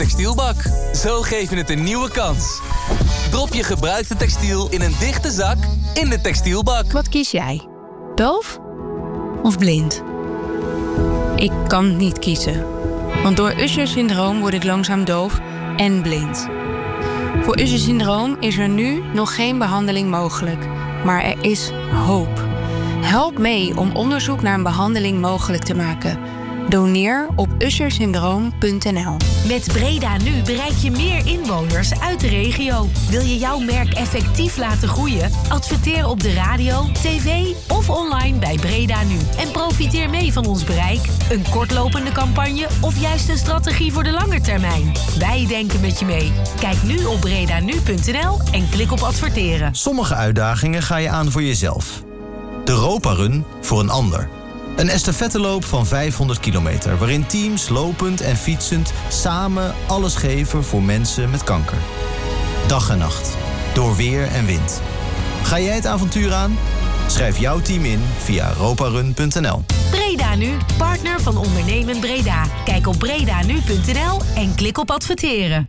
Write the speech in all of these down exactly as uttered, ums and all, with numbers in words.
Textielbak. Zo geef je het een nieuwe kans. Drop je gebruikte textiel in een dichte zak in de textielbak. Wat kies jij? Doof of blind? Ik kan niet kiezen. Want door Usher-syndroom word ik langzaam doof en blind. Voor Usher-syndroom is er nu nog geen behandeling mogelijk. Maar er is hoop. Help mee om onderzoek naar een behandeling mogelijk te maken. Doneer op usher syndroom punt n l. Met Breda Nu bereik je meer inwoners uit de regio. Wil je jouw merk effectief laten groeien? Adverteer op de radio, tv of online bij Breda Nu. En profiteer mee van ons bereik, een kortlopende campagne of juist een strategie voor de lange termijn. Wij denken met je mee. Kijk nu op breda nu punt n l en klik op adverteren. Sommige uitdagingen ga je aan voor jezelf. De Roparun voor een ander. Een estafetteloop van vijfhonderd kilometer... waarin teams lopend en fietsend samen alles geven voor mensen met kanker. Dag en nacht, door weer en wind. Ga jij het avontuur aan? Schrijf jouw team in via roparun punt n l. Breda Nu, partner van Ondernemend Breda. Kijk op breda nu punt n l en klik op adverteren.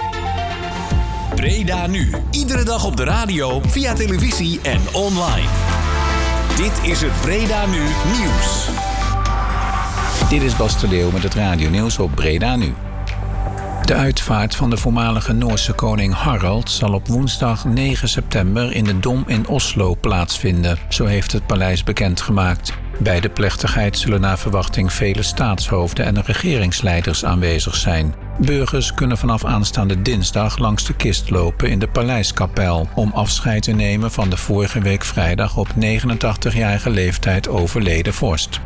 Breda Nu, iedere dag op de radio, via televisie en online. Dit is het Breda Nu Nieuws. Dit is Bas de Leeuw met het radionieuws op Breda Nu. De uitvaart van de voormalige Noorse koning Harald zal op woensdag negen september in de Dom in Oslo plaatsvinden. Zo heeft het paleis bekendgemaakt. Bij de plechtigheid zullen naar verwachting vele staatshoofden en regeringsleiders aanwezig zijn. Burgers kunnen vanaf aanstaande dinsdag langs de kist lopen in de Paleiskapel om afscheid te nemen van de vorige week vrijdag op negenentachtigjarige leeftijd overleden vorst.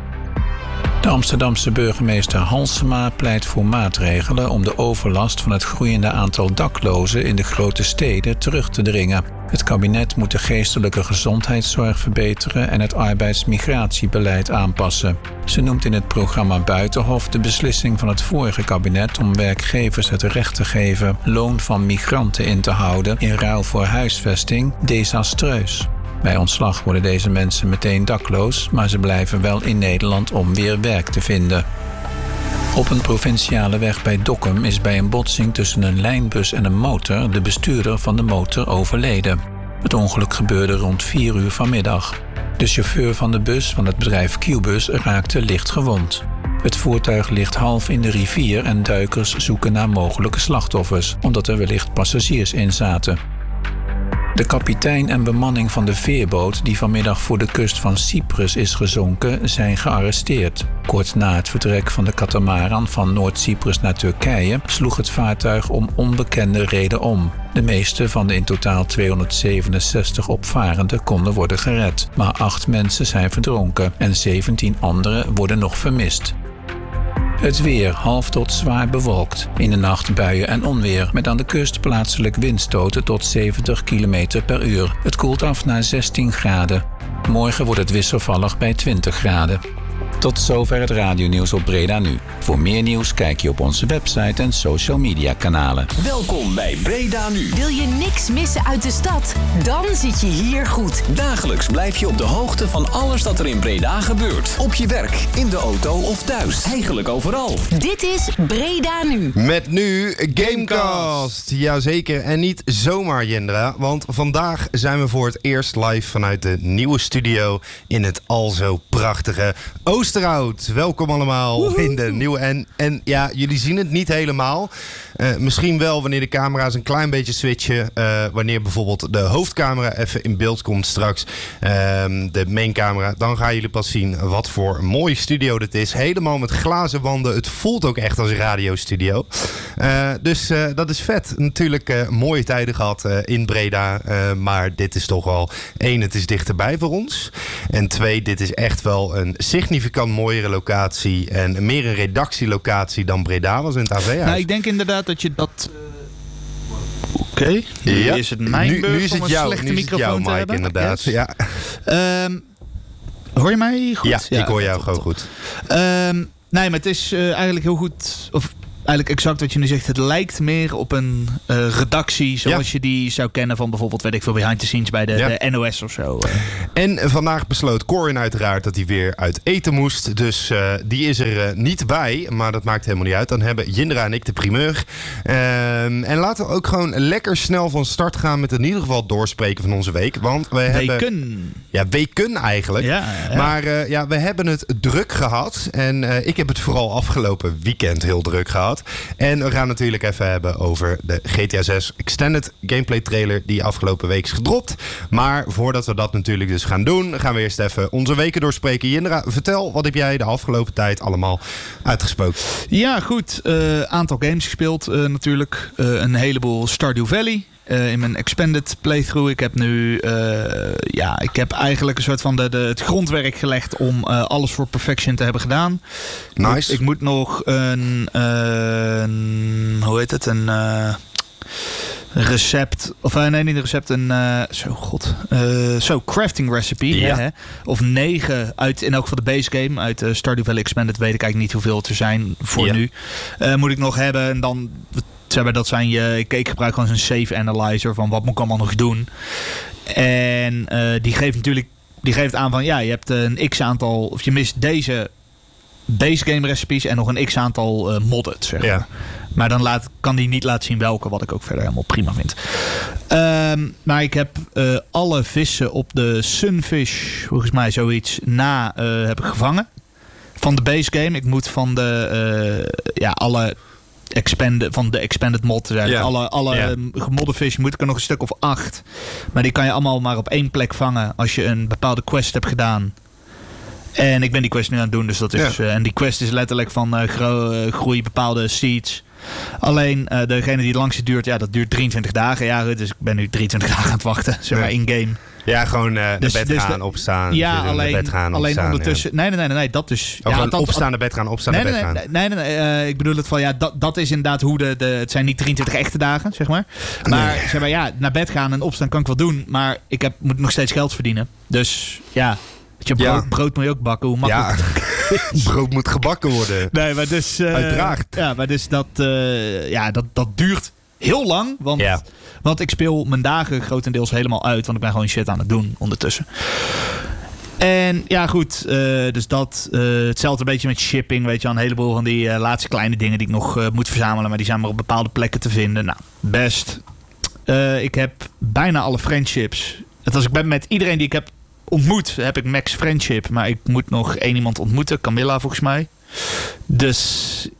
De Amsterdamse burgemeester Halsema pleit voor maatregelen om de overlast van het groeiende aantal daklozen in de grote steden terug te dringen. Het kabinet moet de geestelijke gezondheidszorg verbeteren en het arbeidsmigratiebeleid aanpassen. Ze noemt in het programma Buitenhof de beslissing van het vorige kabinet om werkgevers het recht te geven loon van migranten in te houden in ruil voor huisvesting desastreus. Bij ontslag worden deze mensen meteen dakloos, maar ze blijven wel in Nederland om weer werk te vinden. Op een provinciale weg bij Dokkum is bij een botsing tussen een lijnbus en een motor de bestuurder van de motor overleden. Het ongeluk gebeurde rond vier uur vanmiddag. De chauffeur van de bus van het bedrijf Q-bus raakte licht gewond. Het voertuig ligt half in de rivier en duikers zoeken naar mogelijke slachtoffers, omdat er wellicht passagiers in zaten. De kapitein en bemanning van de veerboot die vanmiddag voor de kust van Cyprus is gezonken, zijn gearresteerd. Kort na het vertrek van de katamaran van Noord-Cyprus naar Turkije sloeg het vaartuig om onbekende reden om. De meeste van de in totaal tweehonderdzevenenzestig opvarenden konden worden gered, maar acht mensen zijn verdronken en zeventien anderen worden nog vermist. Het weer half tot zwaar bewolkt. In de nacht buien en onweer, met aan de kust plaatselijk windstoten tot zeventig kilometer per uur. Het koelt af naar zestien graden. Morgen wordt het wisselvallig bij twintig graden. Tot zover het radionieuws op Breda Nu. Voor meer nieuws kijk je op onze website en social media kanalen. Welkom bij Breda Nu. Wil je niks missen uit de stad? Dan zit je hier goed. Dagelijks blijf je op de hoogte van alles dat er in Breda gebeurt. Op je werk, in de auto of thuis. Eigenlijk overal. Dit is Breda Nu. Met nu Gamecast. Jazeker, en niet zomaar Jendra. Want vandaag zijn we voor het eerst live vanuit de nieuwe studio in het al zo prachtige Oosterhout. Welkom allemaal Woehoe. in de nieuwe... En, en ja, jullie zien het niet helemaal. Uh, misschien wel wanneer de camera's een klein beetje switchen. Uh, wanneer bijvoorbeeld de hoofdcamera even in beeld komt straks. Uh, de maincamera. Dan gaan jullie pas zien wat voor een mooie studio dit is. Helemaal met glazen wanden. Het voelt ook echt als een radiostudio. Uh, dus uh, dat is vet. Natuurlijk uh, mooie tijden gehad uh, in Breda. Uh, maar dit is toch wel... één, het is dichterbij voor ons. En twee, dit is echt wel een significant mooiere locatie. En meer een redactielocatie dan Breda was in het A V-huis. Nou, ik denk inderdaad dat je dat... Oké, okay. nu ja. is het mijn nu, beurt nu is het om een jou, slechte nu microfoon is het jou, te Mike, hebben. inderdaad. Yes. Ja. Um, hoor je mij goed? Ja, ja ik hoor jou top, gewoon top. goed. Um, nee, maar het is uh, eigenlijk heel goed... Of eigenlijk exact wat je nu zegt. Het lijkt meer op een uh, redactie zoals ja. je die zou kennen van bijvoorbeeld, weet ik veel, behind the scenes bij de, ja. de N O S of zo. En vandaag besloot Corin uiteraard dat hij weer uit eten moest. Dus uh, die is er uh, niet bij. Maar dat maakt helemaal niet uit. Dan hebben Jindra en ik de primeur. Um, en laten we ook gewoon lekker snel van start gaan met in ieder geval doorspreken van onze week. Want we weken. hebben... Ja, weken eigenlijk. Ja, ja. Maar uh, ja, we hebben het druk gehad. En uh, ik heb het vooral afgelopen weekend heel druk gehad. En we gaan natuurlijk even hebben over de G T A zes Extended Gameplay trailer die afgelopen week is gedropt. Maar voordat we dat natuurlijk dus gaan doen, gaan we eerst even onze weken doorspreken. Jindra, vertel, wat heb jij de afgelopen tijd allemaal uitgesproken? Ja, goed. Uh, aantal games gespeeld uh, natuurlijk. Uh, een heleboel Stardew Valley. Uh, in mijn expanded playthrough. Ik heb nu uh, ja, ik heb eigenlijk een soort van de, de, het grondwerk gelegd om uh, alles voor perfection te hebben gedaan. Nice. Ik, ik moet nog een, uh, een hoe heet het? Een uh, recept, of uh, nee, niet een recept, een uh, zo god, uh, zo crafting recipe, ja. hè, of negen uit in elk geval de base game uit uh, Stardew Valley Expanded, weet ik eigenlijk niet hoeveel er zijn voor ja. nu. Uh, moet ik nog hebben en dan. Zeg, dat zijn je, ik, ik gebruik gewoon zo'n save analyzer van wat moet ik allemaal nog doen. En uh, die geeft natuurlijk die geeft aan van ja, je hebt een x aantal, of je mist deze base game recipes en nog een x aantal uh, modded, zeg maar. Ja. Maar dan laat, kan die niet laten zien welke, wat ik ook verder helemaal prima vind. Um, maar ik heb uh, alle vissen op de Sunfish, volgens mij zoiets, na uh, heb ik gevangen. Van de base game. Ik moet van de uh, ja, alle expanded, van de expanded mod zijn. Ja. Alle, alle ja. gemodde fish moet ik er nog een stuk of acht. Maar die kan je allemaal maar op één plek vangen als je een bepaalde quest hebt gedaan. En ik ben die quest nu aan het doen, dus dat is. Ja. Uh, en die quest is letterlijk van uh, gro- uh, groei bepaalde seeds. Alleen uh, degene die het langst duurt, ja, dat duurt drieëntwintig dagen. Ja, dus ik ben nu drieëntwintig dagen aan het wachten, zeg maar, in-game. Ja, gewoon uh, de dus, bed dus gaan, de, opstaan. Ja, alleen, bed gaan, alleen opstaan, ondertussen. Ja. Nee, nee, nee, nee, dat dus. Of ja, gewoon dat, opstaan, de bed gaan, opstaan, nee, de bed nee, gaan. Nee, nee, nee, nee uh, ik bedoel het van, ja, dat, dat is inderdaad hoe de, de. Het zijn niet drieëntwintig echte dagen, zeg maar. Maar, nee. zeg maar, ja, naar bed gaan en opstaan kan ik wel doen. Maar ik heb, moet nog steeds geld verdienen. Dus ja. Je brood, ja. brood moet je ook bakken, hoe makkelijk. Ja, brood moet gebakken worden. Nee, maar dus... Uh, Uiteraard. Ja, maar dus dat, uh, ja, dat, dat duurt heel lang. Want, ja. want ik speel mijn dagen grotendeels helemaal uit. Want ik ben gewoon shit aan het doen ondertussen. En ja, goed. Uh, dus dat. Uh, hetzelfde een beetje met shipping. Weet je, een heleboel van die uh, laatste kleine dingen die ik nog uh, moet verzamelen. Maar die zijn maar op bepaalde plekken te vinden. Nou, best. Uh, ik heb bijna alle friendships. Het als ik ben met iedereen die ik heb ontmoet, heb ik max friendship. Maar ik moet nog één iemand ontmoeten. Camilla volgens mij. Dus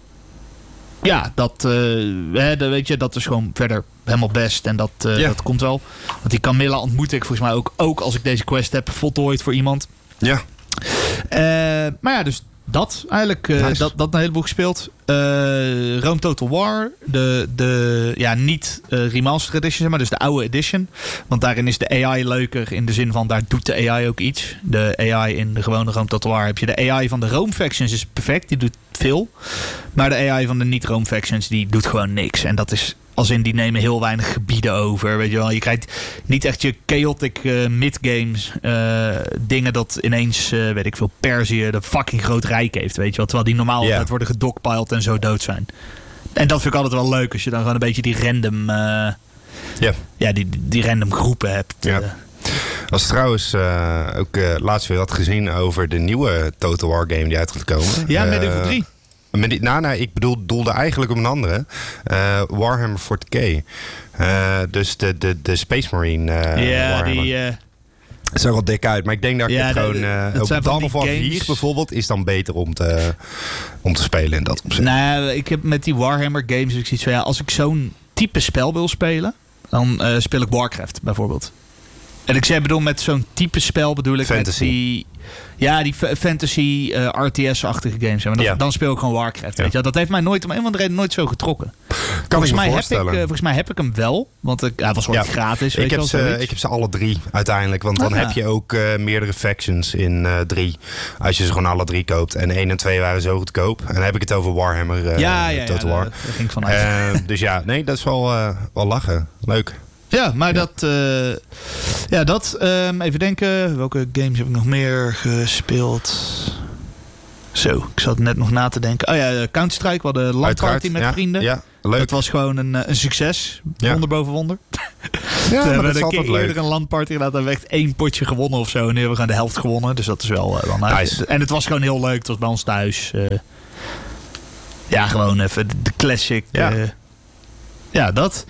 ja, dat, uh, hè, dat, weet je, dat is gewoon verder helemaal best. En dat, uh, ja. dat komt wel. Want die Camilla ontmoet ik volgens mij ook, ook als ik deze quest heb voltooid voor iemand. Ja. Uh, maar ja, dus dat eigenlijk. Uh, nice. dat, dat een heleboel gespeeld. Uh, Rome Total War. De, de ja, niet uh, remastered edition, maar dus de oude edition. Want daarin is de A I leuker in de zin van daar doet de A I ook iets. De A I in de gewone Rome Total War heb je de A I van de Rome Factions is perfect. Die doet veel. Maar de A I van de niet-Rome Factions die doet gewoon niks. En dat is als in die nemen heel weinig gebieden over. Weet je wel, je krijgt niet echt je chaotic uh, mid-games uh, dingen dat ineens, uh, weet ik veel, Perzië de fucking groot rijk heeft. Weet je wel, terwijl die normaal yeah. altijd worden gedogpiled en zo dood zijn. En dat vind ik altijd wel leuk als je dan gewoon een beetje die random, uh, yeah. ja, die, die random groepen hebt. Ja. Uh. Was trouwens uh, ook uh, laatst weer wat gezien over de nieuwe Total War game die uit gaat komen. Ja, Medieval drie. Met die, nou, nou, ik bedoel, doelde eigenlijk op een andere. Uh, Warhammer forty K. Uh, dus de, de, de Space Marine uh, ja, Warhammer. Die, uh... Het zag er wel dik uit. Maar ik denk dat ja, ik het gewoon... Uh, op Dawn of War vier bijvoorbeeld is dan beter om te, om te spelen in dat opzicht. Nou, ik heb met die Warhammer games ik zoiets van, ja, als ik zo'n type spel wil spelen, dan uh, speel ik Warcraft bijvoorbeeld. En ik zeg, bedoel, met zo'n type spel bedoel ik fantasy. Met die... Ja, die f- fantasy uh, R T S-achtige games. Maar dan, ja. dan speel ik gewoon Warcraft. Ja. Weet je? Dat heeft mij nooit om een of andere reden nooit zo getrokken. Kan volgens, ik me mij voorstellen. heb ik, uh, volgens mij heb ik hem wel. Want ik, hij was ooit ja. gratis. Weet ik, je heb wel, ze, ik heb ze alle drie uiteindelijk. Want dan ah, heb je ook uh, meerdere factions in uh, drie. Als je ze gewoon alle drie koopt. En één en twee waren zo goedkoop. En dan heb ik het over Warhammer uh, ja, ja, Total ja, War. Daar ging ik vanuit. Uh, dus ja, nee, dat is wel, uh, wel lachen. Leuk. Ja, maar ja. dat... Uh, ja, dat... Um, even denken. Welke games heb ik nog meer gespeeld? Zo, ik zat net nog na te denken. Oh ja, Counter-Strike, we hadden een LAN-party met ja, vrienden. Ja, leuk. Dat was gewoon een, een succes. Ja. Wonder boven wonder. Ja, we maar hebben dat is een keer altijd eerder leuk. een LAN-party gedaan. Daar werd echt één potje gewonnen of zo. En nu hebben we gewoon de helft gewonnen. Dus dat is wel, wel nice. Nice. En het was gewoon heel leuk. Het was bij ons thuis. Uh, ja, gewoon even de, de classic. Ja. Uh, ja, dat.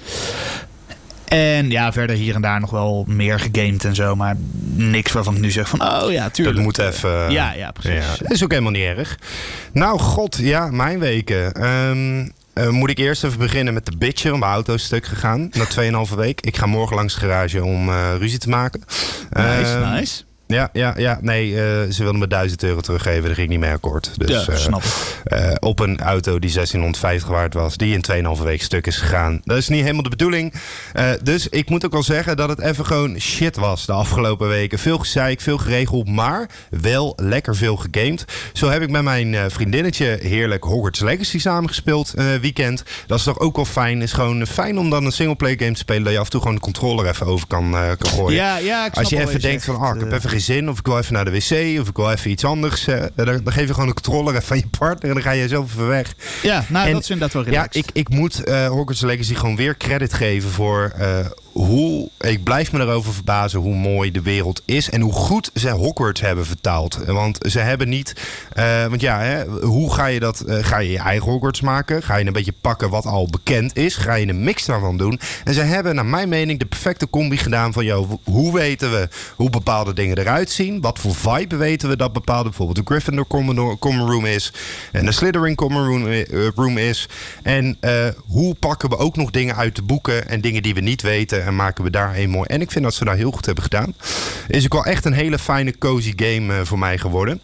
En ja, verder hier en daar nog wel meer gegamed en zo. Maar niks waarvan ik nu zeg van, oh ja, tuurlijk. Dat moet even... Ja, ja, precies. Ja, dat is ook helemaal niet erg. Nou, god, ja, mijn weken. Um, uh, moet ik eerst even beginnen met de bitcher. Mijn auto is stuk gegaan na tweeënhalve week. Ik ga morgen langs de garage om uh, ruzie te maken. Nice, Um, nice. Ja, ja, ja, nee, uh, ze wilden me duizend euro teruggeven. Daar ging ik niet mee akkoord. Dus, ja, uh, snap ik. Uh, op een auto die zestienhonderdvijftig waard was, die in tweeënhalve week stuk is gegaan. Dat is niet helemaal de bedoeling. Uh, dus ik moet ook wel zeggen dat het even gewoon shit was de afgelopen weken. Veel gezeik, veel geregeld, maar wel lekker veel gegamed. Zo heb ik met mijn uh, vriendinnetje heerlijk Hogwarts Legacy samengespeeld uh, weekend. Dat is toch ook wel fijn. Is gewoon fijn om dan een singleplayer game te spelen, dat je af en toe gewoon de controller even over kan, uh, kan gooien. Ja, ja, ik snap Als je wel even wat denkt zegt. van, ah, ik heb even geen zin, of ik wil even naar de wc, of ik wil even iets anders. Uh, dan, dan geef je gewoon de controller even aan je partner en dan ga je zelf even weg. Ja, nou, En, dat is inderdaad wel relaxed. Ja, ik, ik moet uh, Hogwarts Legacy gewoon weer credit geven voor uh, hoe... Ik blijf me erover verbazen hoe mooi de wereld is en hoe goed ze Hogwarts hebben vertaald. Want ze hebben niet... Uh, want ja, hè, hoe ga je dat... Uh, ga je je eigen Hogwarts maken? Ga je een beetje pakken wat al bekend is? Ga je een mix daarvan doen? En ze hebben, naar mijn mening, de perfecte combi gedaan van... Joh, hoe weten we hoe bepaalde dingen eruit zien? Wat voor vibe weten we dat bepaalde... bijvoorbeeld de Gryffindor Common, common Room is... en de Slytherin Common Room, uh, room is... en uh, hoe pakken we ook nog dingen uit de boeken... en dingen die we niet weten... en maken we daar een mooi... En ik vind dat ze daar heel goed hebben gedaan. Is ook wel echt een hele fijne, cozy game uh, voor mij geworden.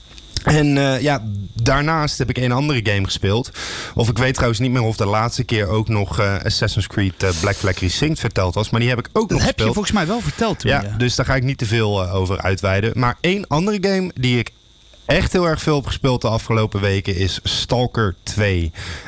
En uh, ja, daarnaast heb ik een andere game gespeeld. Of ik weet trouwens niet meer of de laatste keer ook nog uh, Assassin's Creed uh, Black Flag Resynced verteld was. Maar die heb ik ook dat nog heb gespeeld. je volgens mij wel verteld toen. Ja, Ja, dus daar ga ik niet te veel uh, over uitweiden. Maar één andere game die ik echt heel erg veel heb gespeeld de afgelopen weken is Stalker twee.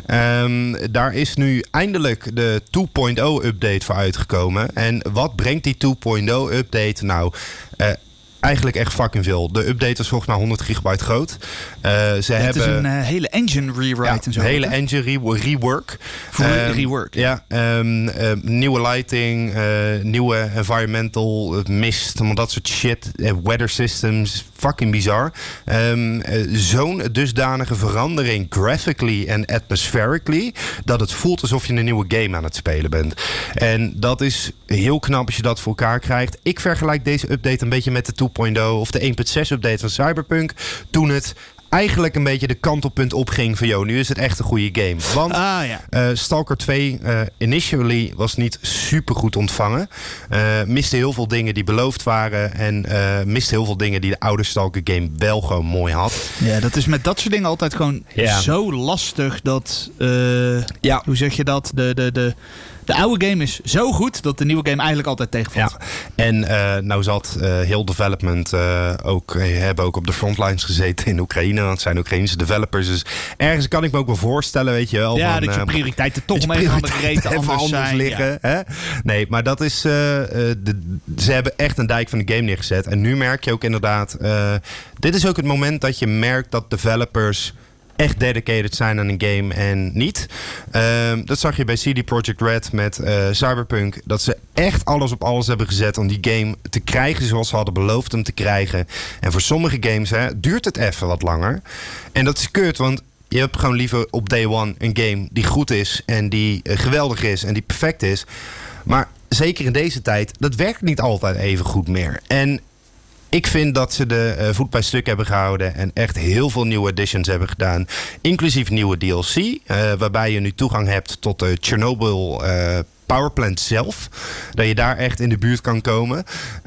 Um, daar is nu eindelijk de twee punt nul update voor uitgekomen. En wat brengt die twee punt nul update nou? Uh, Eigenlijk echt fucking veel. De update was volgens mij honderd gigabyte groot. Uh, ze ja, hebben het is een uh, hele engine rewrite ja, en zo. Een hele hè? engine re- rework. Voor Um, rework. Ja, um, uh, nieuwe lighting, uh, nieuwe environmental uh, mist, allemaal dat soort shit. Uh, weather systems, fucking bizar. Um, uh, Zo'n dusdanige verandering graphically en atmospherically, dat het voelt alsof je een nieuwe game aan het spelen bent. En dat is heel knap als je dat voor elkaar krijgt. Ik vergelijk deze update een beetje met de twee punt nul of de één punt zes update van Cyberpunk. Toen het eigenlijk een beetje de kantelpunt opging van, joh, nu is het echt een goede game. Want Ah, ja. uh, Stalker twee uh, initially was niet super goed ontvangen. Uh, miste heel veel dingen die beloofd waren. En uh, miste heel veel dingen die de oude Stalker game wel gewoon mooi had. Ja, dat is met dat soort dingen altijd gewoon Ja. zo lastig dat... Uh, Ja. Hoe zeg je dat? De, de, de, de oude game is zo goed dat de nieuwe game eigenlijk altijd tegenvalt. Ja, en uh, nou zat uh, heel development uh, ook, uh, hebben ook op de frontlines gezeten in Oekraïne. Want het zijn Oekraïnse developers. Dus ergens kan ik me ook wel voorstellen, weet je wel. Ja, van, dat je uh, prioriteiten toch dat je mee een andere prioriteiten reden even anders, anders zijn. liggen. Ja. Hè? Nee, maar dat is... Uh, uh, de, ze hebben echt een dijk van de game neergezet. En nu merk je ook inderdaad... Uh, dit is ook het moment dat je merkt dat developers echt dedicated zijn aan een game en niet. Um, dat zag je bij C D Projekt Red met uh, Cyberpunk. Dat ze echt alles op alles hebben gezet om die game te krijgen zoals ze hadden beloofd hem te krijgen. En voor sommige games hè, duurt het even wat langer. En dat is kut, want je hebt gewoon liever op day one een game die goed is en die uh, geweldig is en die perfect is. Maar zeker in deze tijd, dat werkt niet altijd even goed meer. En ik vind dat ze de uh, voet bij stuk hebben gehouden en echt heel veel nieuwe additions hebben gedaan. Inclusief nieuwe D L C, uh, waarbij je nu toegang hebt tot de Chernobyl uh, powerplant zelf. Dat je daar echt in de buurt kan komen.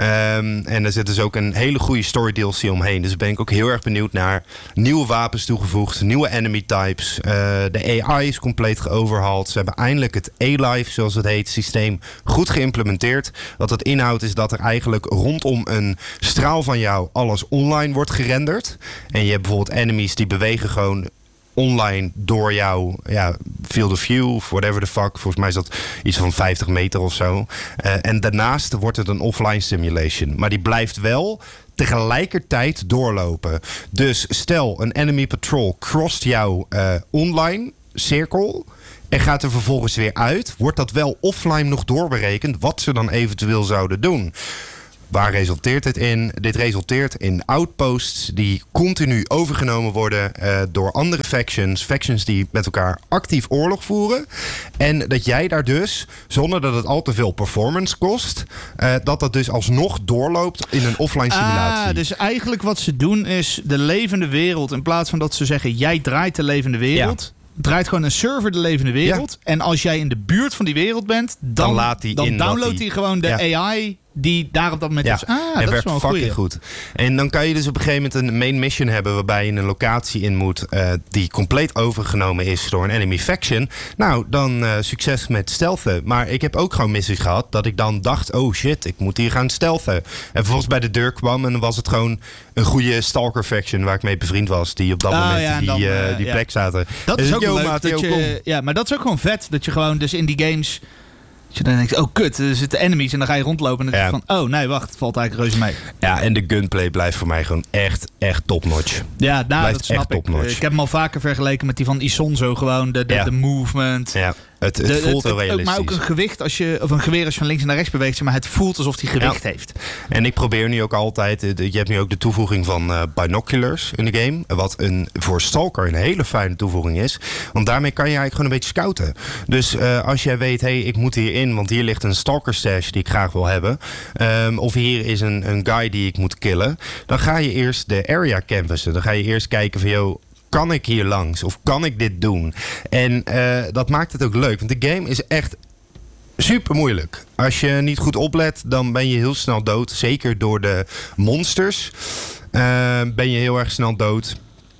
Um, en er zit dus ook een hele goede story D L C omheen. Dus ben ik ook heel erg benieuwd naar nieuwe wapens toegevoegd, nieuwe enemy types. Uh, de A I is compleet geoverhaald. Ze hebben eindelijk het A-Life, zoals het heet, systeem goed geïmplementeerd. Wat het inhoudt is dat er eigenlijk rondom een straal van jou alles online wordt gerenderd. En je hebt bijvoorbeeld enemies die bewegen gewoon online door jouw ja, field of view of whatever the fuck. Volgens mij is dat iets van vijftig meter of zo. Uh, en daarnaast wordt het een offline simulation. Maar die blijft wel tegelijkertijd doorlopen. Dus stel, een enemy patrol crossed jouw uh, online cirkel en gaat er vervolgens weer uit. Wordt dat wel offline nog doorberekend wat ze dan eventueel zouden doen? Waar resulteert dit in? Dit resulteert in outposts die continu overgenomen worden uh, door andere factions. Factions die met elkaar actief oorlog voeren. En dat jij daar dus, zonder dat het al te veel performance kost, uh, dat dat dus alsnog doorloopt in een offline simulatie. Ah, dus eigenlijk wat ze doen is de levende wereld, in plaats van dat ze zeggen jij draait de levende wereld... Ja. Draait gewoon een server de levende wereld. Ja. En als jij in de buurt van die wereld bent, dan, dan, laat die dan in downloadt hij gewoon de ja. A I die daar op dat moment ja. is. Ah, en dat werkt is wel een fucking goeie. goed. En dan kan je dus op een gegeven moment een main mission hebben waarbij je een locatie in moet uh, die compleet overgenomen is door een enemy faction. Nou, dan uh, succes met stealthen. Maar ik heb ook gewoon missies gehad dat ik dan dacht, oh shit, ik moet hier gaan stealthen. En vervolgens bij de deur kwam en dan was het gewoon een goede stalker faction waar ik mee bevriend was, die op dat ah, moment ja, die, dan, uh, die ja. plek zaten. Dat dus is ook yo, leuk. maat, Dat yo, je, ja, maar dat is ook gewoon vet. Dat je gewoon dus in die games... Dat je dan denkt, oh kut, er zitten enemies en dan ga je rondlopen en dan ja. denk je van, oh nee, wacht, het valt eigenlijk reuze mee. Ja, en de gunplay blijft voor mij gewoon echt, echt topnotch. Ja, nou, blijft dat snap echt ik. topnotch. Ik heb hem al vaker vergeleken met die van Isonzo, gewoon de, de, ja. de movement. Ja. Het, het de, voelt het, heel het, realistisch. Maar ook een gewicht als je, of een geweer als je van links naar rechts beweegt, maar het voelt alsof hij gewicht ja. heeft. En ik probeer nu ook altijd, je hebt nu ook de toevoeging van uh, binoculars in de game, wat een, voor Stalker een hele fijne toevoeging is. Want daarmee kan je eigenlijk gewoon een beetje scouten. Dus uh, als jij weet, hé, hey, ik moet hierin, want hier ligt een Stalker stash die ik graag wil hebben. Um, of hier is een, een guy die ik moet killen. Dan ga je eerst de area canvassen. Dan ga je eerst kijken van, joh, kan ik hier langs? Of kan ik dit doen? En uh, dat maakt het ook leuk. Want de game is echt super moeilijk. Als je niet goed oplet, dan ben je heel snel dood. Zeker door de monsters uh, ben je heel erg snel dood.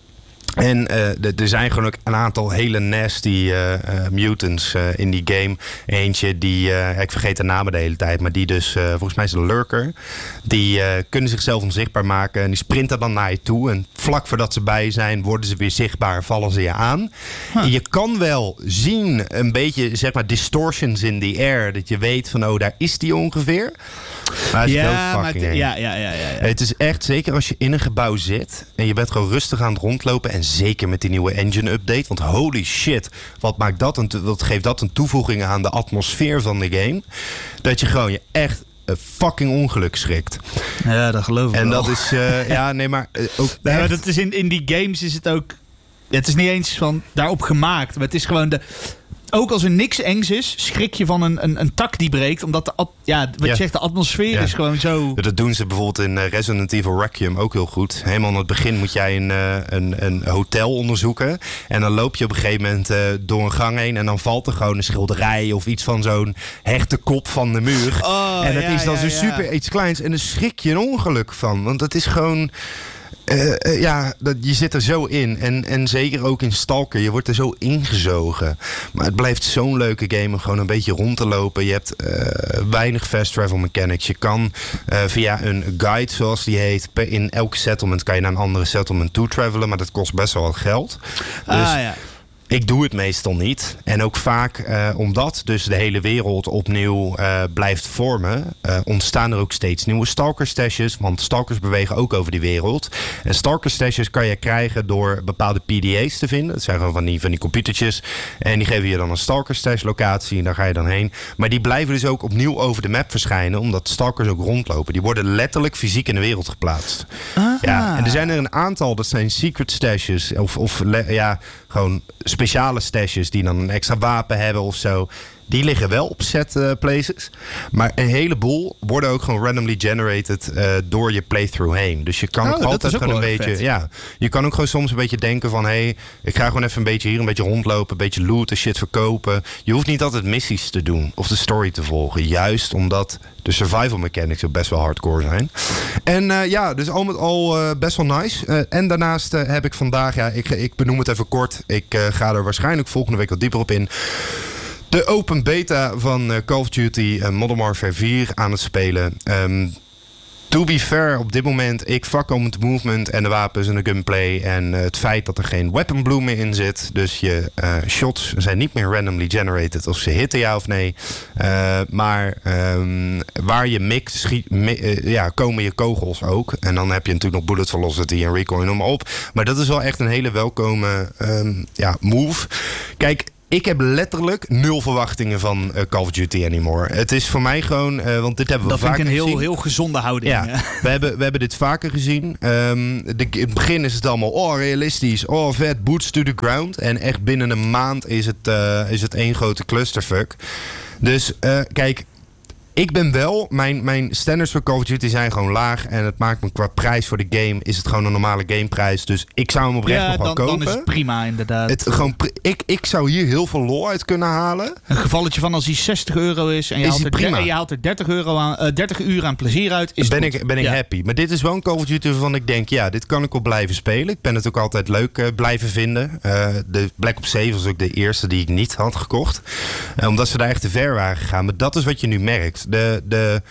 En uh, er zijn gewoon ook een aantal hele nasty uh, uh, mutants uh, in die game. Eentje die, uh, ik vergeet de namen de hele tijd, maar die dus, uh, volgens mij is het een lurker. Die uh, kunnen zichzelf onzichtbaar maken en die sprinten dan naar je toe. En vlak voordat ze bij je zijn, worden ze weer zichtbaar en vallen ze je aan. Huh. En je kan wel zien, een beetje, zeg maar, distortions in the air. Dat je weet van, oh, daar is die ongeveer. Maar het is ja, maar fucking het, ja, ja, ja, ja, ja. Het is echt, zeker als je in een gebouw zit en je bent gewoon rustig aan het rondlopen. En zeker met die nieuwe engine update. Want holy shit, wat maakt dat een, wat geeft dat een toevoeging aan de atmosfeer van de game. Dat je gewoon je echt een fucking ongeluk schrikt. Ja, dat geloof ik En wel. dat is, uh, ja, nee, maar uh, ook nee, maar echt... dat is in, in die games is het ook... Het is niet eens van daarop gemaakt. Maar het is gewoon de... Ook als er niks engs is, schrik je van een, een, een tak die breekt. Omdat de, ja, wat ja. je zegt, de atmosfeer ja. is gewoon zo... Dat doen ze bijvoorbeeld in Resident Evil Requiem ook heel goed. Helemaal aan het begin moet jij een, een, een hotel onderzoeken. En dan loop je op een gegeven moment uh, door een gang heen. En dan valt er gewoon een schilderij of iets van zo'n hechte kop van de muur. Oh, en dat ja, is dan ja, zo ja. super iets kleins. En daar schrik je een ongeluk van. Want dat is gewoon... Uh, uh, ja, dat, je zit er zo in. En, en zeker ook in Stalker. Je wordt er zo ingezogen. Maar het blijft zo'n leuke game om gewoon een beetje rond te lopen. Je hebt uh, weinig fast travel mechanics. Je kan uh, via een guide, zoals die heet... in elk settlement kan je naar een andere settlement toe travelen. Maar dat kost best wel wat geld. Dus ah, ja. ik doe het meestal niet. En ook vaak, uh, omdat dus de hele wereld opnieuw uh, blijft vormen... Uh, ontstaan er ook steeds nieuwe stalker stashes. Want stalkers bewegen ook over die wereld. En stalker stashes kan je krijgen door bepaalde P D A's te vinden. Dat zijn gewoon van die, van die computertjes. En die geven je dan een stalker stash locatie. En daar ga je dan heen. Maar die blijven dus ook opnieuw over de map verschijnen. Omdat stalkers ook rondlopen. Die worden letterlijk fysiek in de wereld geplaatst. Ah. Ja, en er zijn er een aantal. Dat zijn secret stashes. Of, of ja, gewoon... speciale stashes die dan een extra wapen hebben of zo. Die liggen wel op set uh, places. Maar een heleboel worden ook gewoon randomly generated uh, door je playthrough heen. Dus je kan oh, altijd gewoon een beetje... Vet. Ja, je kan ook gewoon soms een beetje denken van... hé, hey, ik ga gewoon even een beetje hier een beetje rondlopen... een beetje looten, shit verkopen. Je hoeft niet altijd missies te doen of de story te volgen. Juist omdat de survival mechanics ook best wel hardcore zijn. En uh, ja, dus al met al uh, best wel nice. Uh, en daarnaast uh, heb ik vandaag... ja, ik, ik benoem het even kort. Ik uh, ga er waarschijnlijk volgende week wat dieper op in... de open beta van uh, Call of Duty uh, Modern Warfare vier aan het spelen. Um, To be fair, op dit moment, ik fuck om het movement en de wapens en de gunplay. En uh, het feit dat er geen weapon bloom meer in zit. Dus je uh, shots zijn niet meer randomly generated of ze hitten ja of nee. Uh, maar um, waar je mikt, schiet, mi- uh, ja, komen je kogels ook. En dan heb je natuurlijk nog bullet velocity en recoil, noem maar op. Maar dat is wel echt een hele welkome um, ja, move. Kijk, ik heb letterlijk nul verwachtingen van uh, Call of Duty anymore. Het is voor mij gewoon, uh, want dit hebben we dat vaker gezien. Dat gezien. vind ik een heel, heel gezonde houding. Ja, we, hebben, we hebben dit vaker gezien. Um, de, in het begin is het allemaal, oh realistisch, oh vet, boots to the ground. En echt binnen een maand is het, uh, is het één grote clusterfuck. Dus uh, kijk, ik ben wel, mijn, mijn standards voor Call of Duty zijn gewoon laag. En het maakt me qua prijs voor de game, is het gewoon een normale gameprijs. Dus ik zou hem oprecht ja, nog wel dan, kopen. dan is het prima inderdaad. Het, gewoon, ik, ik zou hier heel veel lol uit kunnen halen. Een gevalletje van als hij zestig euro is en je, Is haalt er, prima. de, en je haalt er dertig, euro aan, uh, dertig uur aan plezier uit. Is ben het ik, ben ik ja. happy. Maar dit is wel een Call of Duty waarvan ik denk, ja, dit kan ik wel blijven spelen. Ik ben het ook altijd leuk uh, blijven vinden. Uh, de Black Ops zeven was ook de eerste die ik niet had gekocht. Uh, omdat ze daar echt te ver waren gegaan. Maar dat is wat je nu merkt. De, de,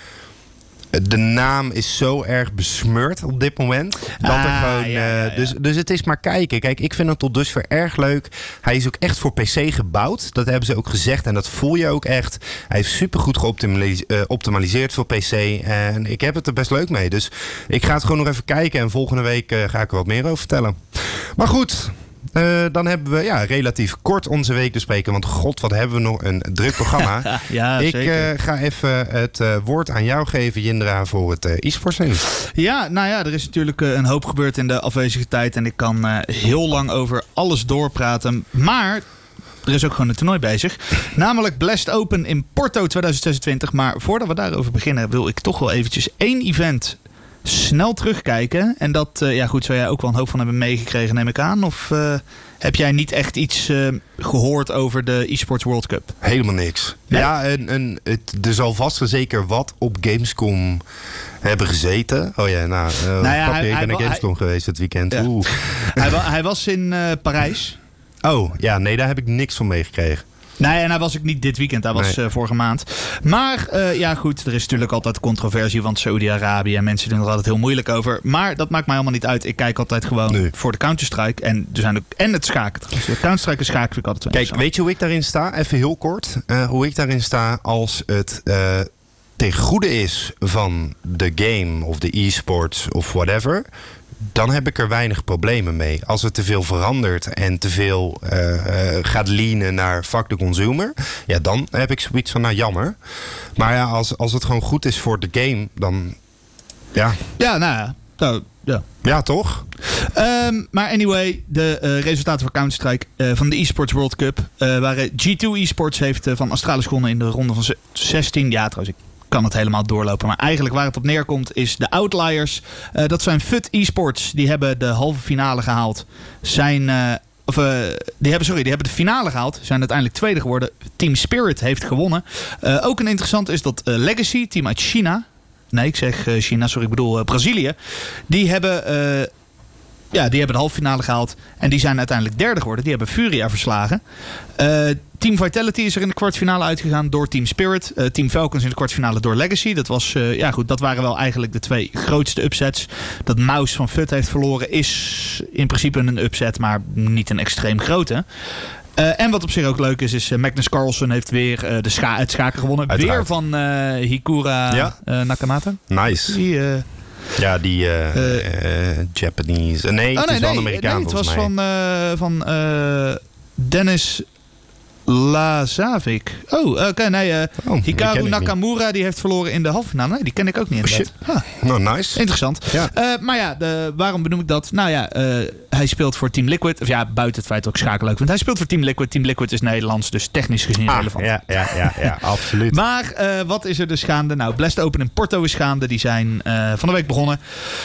de naam is zo erg besmeurd op dit moment. Dat Ah, er gewoon, ja, ja, ja. Uh, dus, dus het is maar kijken. Kijk, ik vind hem tot dusver erg leuk. Hij is ook echt voor P C gebouwd. Dat hebben ze ook gezegd. En dat voel je ook echt. Hij is supergoed geoptimaliseerd uh, voor P C. En ik heb het er best leuk mee. Dus ik ga het gewoon nog even kijken. En volgende week uh, ga ik er wat meer over vertellen. Maar goed. Uh, dan hebben we ja, relatief kort onze week bespreken. Want god, wat hebben we nog een druk programma. ja, ik zeker. uh, ga even het uh, woord aan jou geven, Jindra, voor het uh, e-sports nieuws. Ja, nou ja, er is natuurlijk uh, een hoop gebeurd in de afwezige tijd. En ik kan uh, heel lang over alles doorpraten. Maar er is ook gewoon een toernooi bezig. Namelijk Blast Open in Porto twintig zesentwintig. Maar voordat we daarover beginnen, wil ik toch wel eventjes één event snel terugkijken. En dat, uh, ja goed, zou jij ook wel een hoop van hebben meegekregen, neem ik aan. Of uh, heb jij niet echt iets uh, gehoord over de eSports World Cup? Helemaal niks. Nee? Ja, en, en het, er zal vast en zeker wat op Gamescom hebben gezeten. Oh ja, nou, uh, nou ja, papje, hij, ik ben naar Gamescom hij, geweest het weekend. Ja. Oeh. hij, hij was in uh, Parijs. Oh, ja, nee, daar heb ik niks van meegekregen. Nee, en hij was ook niet dit weekend. Hij was nee. uh, vorige maand. Maar uh, ja goed, er is natuurlijk altijd controversie van Saudi-Arabië. En mensen doen er altijd heel moeilijk over. Maar dat maakt mij allemaal niet uit. Ik kijk altijd gewoon nee. voor de Counter-Strike. En, er zijn ook, en het schaken. De Counter-Strike en schaken vind ik altijd Kijk, weet je hoe ik daarin sta? Even heel kort. Uh, hoe ik daarin sta als het uh, ten goede is van de game of de e-sports of whatever, dan heb ik er weinig problemen mee. Als het te veel verandert en te veel uh, uh, gaat leanen naar fuck the consumer, ja, dan heb ik zoiets van, nou jammer. Maar ja, als, als het gewoon goed is voor de game, dan ja. Ja, nou ja. Nou, ja. Ja, toch? Um, maar anyway, de uh, resultaten van Counter-Strike uh, van de eSports World Cup uh, waren G twee eSports heeft uh, van Astralis gewonnen in de ronde van zestien. Ja, trouwens, ik kan het helemaal doorlopen. Maar eigenlijk waar het op neerkomt is de outliers. Uh, dat zijn F U T eSports. Die hebben de halve finale gehaald. Zijn, uh, of, uh, die hebben, sorry, die hebben de finale gehaald. Zijn uiteindelijk tweede geworden. Team Spirit heeft gewonnen. Uh, ook een interessant is dat uh, Legacy, team uit China. Nee, ik zeg uh, China, sorry, ik bedoel uh, Brazilië. Die hebben, uh, ja, die hebben de halve finale gehaald. En die zijn uiteindelijk derde geworden. Die hebben Furia verslagen. Uh, Team Vitality is er in de kwartfinale uitgegaan door Team Spirit. Uh, Team Falcons in de kwartfinale door Legacy. Dat was, uh, ja goed, dat waren wel eigenlijk de twee grootste upsets. Dat Mouse van F U T heeft verloren is in principe een upset, maar niet een extreem grote. Uh, en wat op zich ook leuk is, is uh, Magnus Carlsen heeft weer uh, de scha- het schaken gewonnen. Uiteraard. Weer van uh, Hikura ja. uh, Nakamoto. Nice. Die, uh, ja, die uh, uh, uh, Japanese. Nee, oh, het nee, is wel nee, een Amerikaan nee, het was mij. van, uh, van uh, Dennis Lazavic. Oh, oké, okay, nee. Uh, oh, Hikaru Nakamura niet. Die heeft verloren in de halve finale. Nee, die ken ik ook niet. Oh, shit. Huh. Nou, nice. Interessant. Ja. Uh, maar ja, de, waarom benoem ik dat? Nou ja, uh, hij speelt voor Team Liquid. Of ja, buiten het feit dat ik schaken leuk vind. Hij speelt voor Team Liquid. Team Liquid is Nederlands, dus technisch gezien ah, relevant. Ja, ja, ja, ja absoluut. Maar uh, wat is er dus gaande? Nou, Blast Open in Porto is gaande. Die zijn uh, van de week begonnen.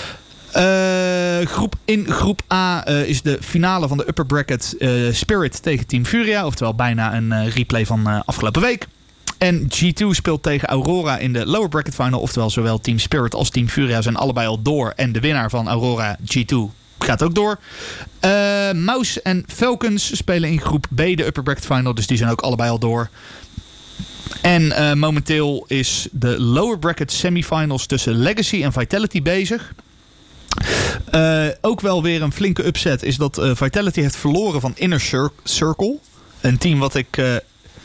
Uh, groep, in groep A uh, is de finale van de upper bracket uh, Spirit tegen Team Furia. Oftewel bijna een uh, replay van uh, afgelopen week. En G twee speelt tegen Aurora in de lower bracket final. Oftewel zowel Team Spirit als Team Furia zijn allebei al door. En de winnaar van Aurora G twee gaat ook door. Uh, Mouse en Falcons spelen in groep B de upper bracket final. Dus die zijn ook allebei al door. En uh, momenteel is de lower bracket semifinals tussen Legacy en Vitality bezig. Uh, ook wel weer een flinke upset is dat uh, Vitality heeft verloren van Inner Cir- Circle. Een team wat ik uh,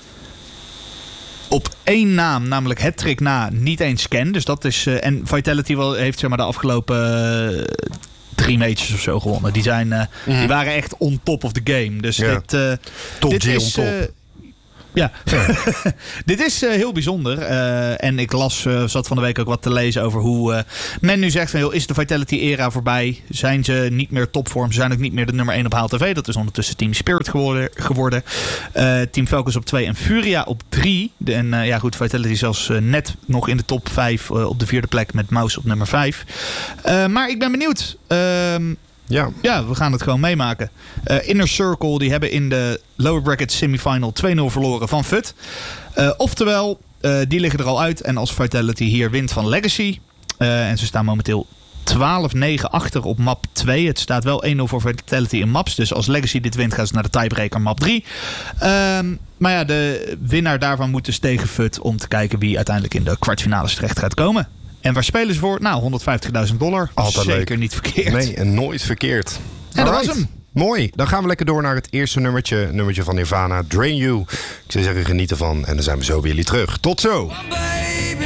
op één naam, namelijk Hattrick na, niet eens ken. Dus dat is, uh, en Vitality wel, heeft zeg maar, de afgelopen uh, drie matches of zo gewonnen. Die, zijn, uh, mm. die waren echt on top of the game. Dus ja. dit, uh, top dit G is... on top. Uh, Ja, dit is uh, heel bijzonder. Uh, en ik las, uh, zat van de week ook wat te lezen over hoe uh, men nu zegt van, joh, is de Vitality-era voorbij? Zijn ze niet meer topvorm? Ze zijn ook niet meer de nummer één op H L T V. Dat is ondertussen Team Spirit geworden. geworden. Uh, Team Falcons op twee en Furia op drie. En uh, ja goed, Vitality zelfs uh, net nog in de top vijf uh, op de vierde plek met Mouse op nummer vijf. Uh, maar ik ben benieuwd. Uh, Ja. ja, we gaan het gewoon meemaken. Uh, Inner Circle, die hebben in de lower bracket semifinal twee nul verloren van F U T. Uh, oftewel, uh, die liggen er al uit. En als Vitality hier wint van Legacy... Uh, en ze staan momenteel twaalf negen achter op map twee. Het staat wel één nul voor Vitality in maps. Dus als Legacy dit wint, gaan ze naar de tiebreaker map drie. Um, maar ja, de winnaar daarvan moet dus tegen F U T... om te kijken wie uiteindelijk in de kwartfinales terecht gaat komen. En waar spelen ze voor? Nou, honderdvijftigduizend dollar. Altijd Zeker leuk. niet verkeerd. Nee, en nooit verkeerd. Ja, dat was hem. Mooi. Dan gaan we lekker door naar het eerste nummertje. Nummertje van Nirvana, Drain You. Ik zou zeggen, geniet ervan. En dan zijn we zo bij jullie terug. Tot zo.